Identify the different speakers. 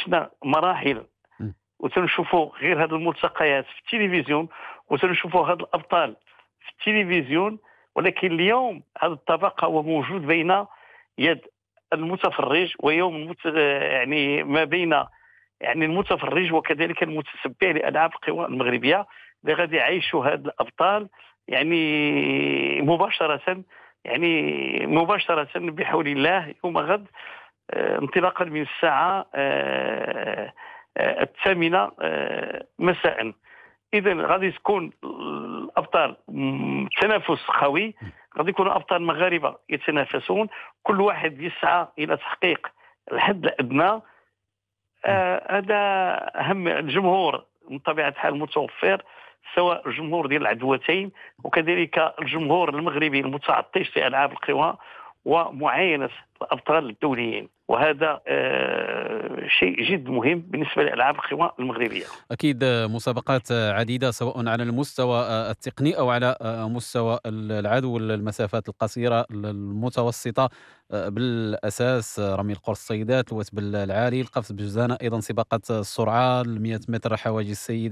Speaker 1: عشنا مراحل
Speaker 2: إمم.
Speaker 1: وتنشوفوا غير هاد الملتقيات في التلفزيون، وتنشوفوا هاد الأبطال في التلفزيون، ولكن اليوم هذا الطبق هو موجود بين يد المتفرج ويوم يعني ما بين يعني المتفرج وكذلك المتتبع لألعاب القوى المغربية اللي غادي يعيشوا هاد الأبطال يعني مباشرة، يعني مباشرة بحول الله يوم غد، انطلاقا من الساعة 8 مساء. إذا غادي تكون الأبطال تنافس قوي، غادي يكونوا أبطال مغاربة يتنافسون، كل واحد يسعى إلى تحقيق الحد الأدنى.
Speaker 2: إمم.
Speaker 1: هذا أهم. الجمهور من طبيعة الحال متوفر، سواء الجمهور ديال العدوتين وكذلك الجمهور المغربي المتعطش في ألعاب القوى ومعاينة الأبطال الدوليين، وهذا شيء جد مهم بالنسبة لألعاب القوى المغربية.
Speaker 2: أكيد مسابقات عديدة سواء على المستوى التقني أو على مستوى العدو، المسافات القصيرة، المتوسطة، بالأساس رمي القرص السيدات، الوثب العالي، القفز بالجزانة، أيضا سباقات السرعة، ال100 متر حواجز السيدات.